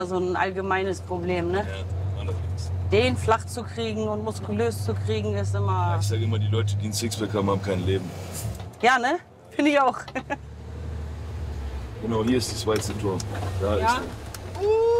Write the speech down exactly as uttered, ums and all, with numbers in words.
so ein allgemeines Problem, ne? Ja, allerdings. Den flach zu kriegen und muskulös zu kriegen, ist immer... Ich sage immer, die Leute, die ein Sixpack haben, haben kein Leben. Ja, ne? Finde ich auch. Genau, hier ist das weiße Tor. Da Ja. ist er.